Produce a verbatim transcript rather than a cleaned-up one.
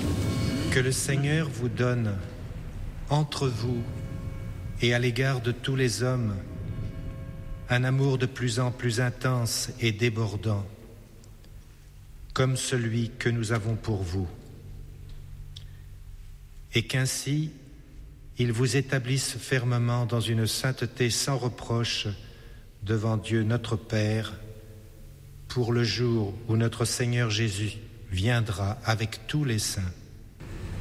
Que le Seigneur vous donne, entre vous et à l'égard de tous les hommes, un amour de plus en plus intense et débordant, comme celui que nous avons pour vous. Et qu'ainsi, il vous établisse fermement dans une sainteté sans reproche devant Dieu notre Père, pour le jour où notre Seigneur Jésus viendra avec tous les saints.